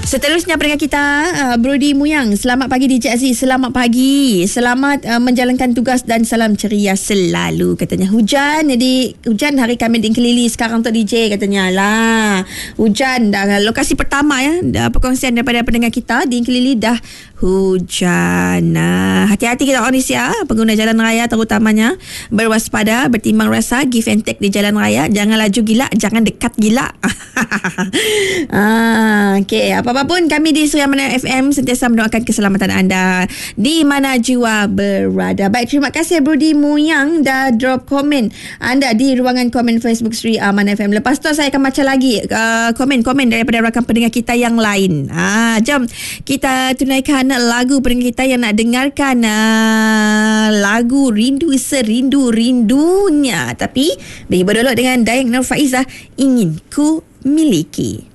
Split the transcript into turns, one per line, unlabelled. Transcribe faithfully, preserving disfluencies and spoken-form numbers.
Seterusnya pendengar kita, uh, Brody Muyang. Selamat pagi D J Aziz. Selamat pagi. Selamat uh, menjalankan tugas dan salam ceria selalu. Katanya hujan. Jadi hujan hari kami di Kelili sekarang untuk D J katanya lah. Hujan dah lokasi pertama ya. Dah perkongsian daripada pendengar kita di Kelili dah hujan. Nah, hati-hati kita orang Malaysia, pengguna jalan raya terutamanya. Berwaspada, bertimbang rasa, give and take di jalan raya. Jangan laju gila, jangan dekat gila. ah, okay. Apa-apa pun kami di Suria Mana F M sentiasa mendoakan keselamatan anda di mana jiwa berada. Baik, terima kasih Brody Muyang dah drop komen anda di ruangan komen Facebook Sri Aman F M. Lepas tu saya akan baca lagi uh, komen-komen daripada rakan pendengar kita yang lain. Ah, jom kita tunaikan lagu pendengar kita yang nak dengarkan uh, lagu Rindu Serindu-Rindunya. Tapi beri berdolok dengan Dayang Nur Faizah, Ingin Ku Miliki.